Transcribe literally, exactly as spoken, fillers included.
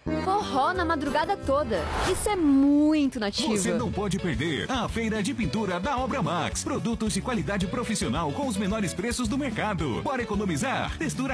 Forró na madrugada toda. Isso é muito nativa. Você não pode perder a Feira de Pintura da Obra Max. Produtos de qualidade profissional com os menores preços do mercado. Bora economizar? Textura